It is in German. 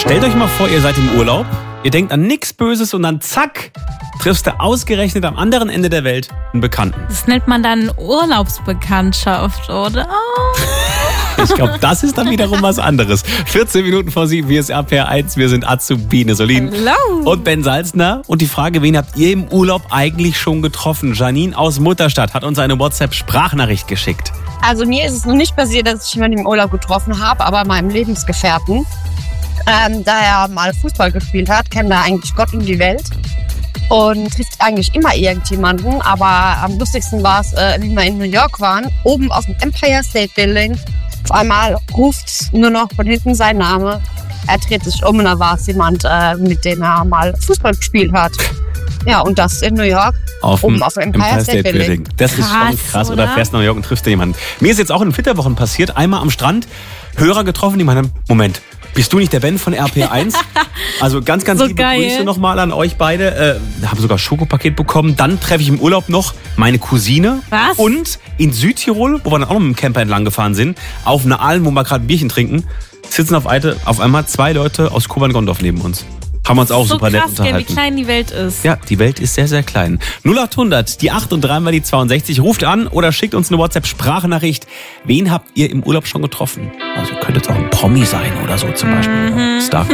Stellt euch mal vor, ihr seid im Urlaub, ihr denkt an nichts Böses und dann zack, triffst du ausgerechnet am anderen Ende der Welt einen Bekannten. Das nennt man dann Urlaubsbekanntschaft, oder? Ich glaube, das ist dann wiederum was anderes. 14 Minuten vor 7, hier ist RPR 1, wir sind Azubine Solin und Ben Salzner. Und die Frage, wen habt ihr im Urlaub eigentlich schon getroffen? Janine aus Mutterstadt hat uns eine WhatsApp-Sprachnachricht geschickt. Also mir ist es noch nicht passiert, dass ich jemanden im Urlaub getroffen habe, aber meinem Lebensgefährten, da er mal Fußball gespielt hat, kennt er eigentlich Gott und die Welt und trifft eigentlich immer irgendjemanden. Aber am lustigsten war es, wie wir in New York waren, oben auf dem Empire State Building. Auf einmal ruft nur noch von hinten sein Name. Er dreht sich um und da war es jemand, mit dem er mal Fußball gespielt hat. Ja, und das in New York, oben auf dem Empire State Building. Das ist schon krass, oder fährst nach New York und triffst da jemanden. Mir ist jetzt auch in Flitterwochen passiert, einmal am Strand, Hörer getroffen, die meinen, Moment, bist du nicht der Ben von RPR 1? Also ganz so liebe Grüße nochmal an euch beide. Habe sogar Schokopaket bekommen. Dann treffe ich im Urlaub noch meine Cousine. Was? Und in Südtirol, wo wir dann auch noch mit dem Camper entlang gefahren sind, auf einer Alm, wo wir gerade ein Bierchen trinken, sitzen auf einmal 2 Leute aus Kuban-Gondorf neben uns. Haben uns auch so super nett krass, unterhalten. Wie klein die Welt ist. Ja, die Welt ist sehr, sehr klein. 0800, die 8 und 3 mal die 62. Ruft an oder schickt uns eine WhatsApp-Sprachnachricht. Wen habt ihr im Urlaub schon getroffen? Also könnte es auch ein Promi sein oder so zum Beispiel. Star